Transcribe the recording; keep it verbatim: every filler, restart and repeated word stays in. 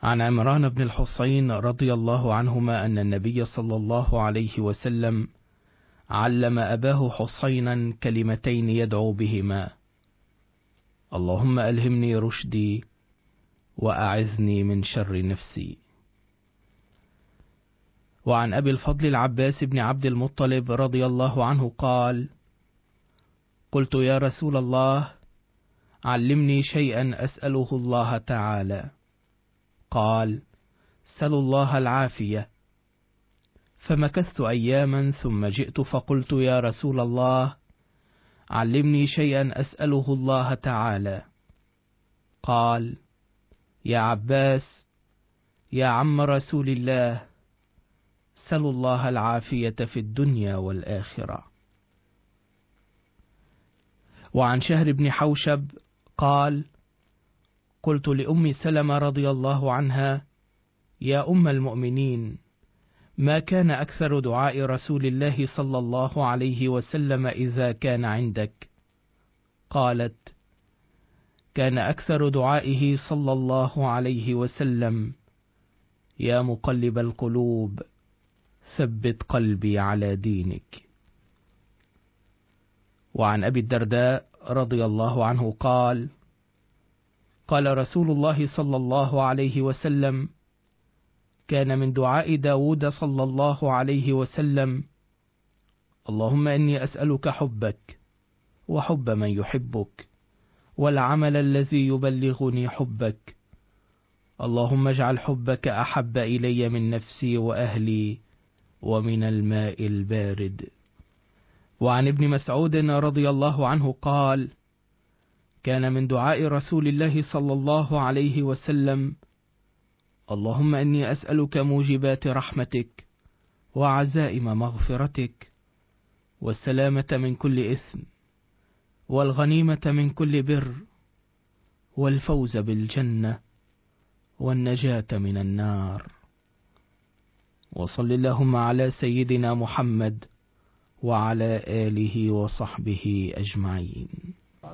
عن عمران بن الحصين رضي الله عنهما أن النبي صلى الله عليه وسلم علم أباه حصينا كلمتين يدعو بهما: اللهم ألهمني رشدي وأعذني من شر نفسي. وعن أبي الفضل العباس بن عبد المطلب رضي الله عنه قال: قلت يا رسول الله علمني شيئا أسأله الله تعالى. قال: سل الله العافية. فمكثت أياما ثم جئت فقلت يا رسول الله علمني شيئا أسأله الله تعالى. قال: يا عباس يا عم رسول الله، سل الله العافية في الدنيا والآخرة. وعن شهر بن حوشب قال: قلت لأم سلمة رضي الله عنها: يا أم المؤمنين، ما كان أكثر دعاء رسول الله صلى الله عليه وسلم إذا كان عندك؟ قالت: كان أكثر دعائه صلى الله عليه وسلم: يا مقلب القلوب ثبت قلبي على دينك. وعن أبي الدرداء رضي الله عنه قال: قال رسول الله صلى الله عليه وسلم: كان من دعاء داود صلى الله عليه وسلم: اللهم إني أسألك حبك وحب من يحبك والعمل الذي يبلغني حبك، اللهم اجعل حبك أحب إلي من نفسي وأهلي ومن الماء البارد. وعن ابن مسعود رضي الله عنه قال: كان من دعاء رسول الله صلى الله عليه وسلم: اللهم إني أسألك موجبات رحمتك وعزائم مغفرتك والسلامة من كل إثم والغنيمة من كل بر والفوز بالجنة والنجاة من النار. وصل اللهم على سيدنا محمد وعلى آله وصحبه أجمعين.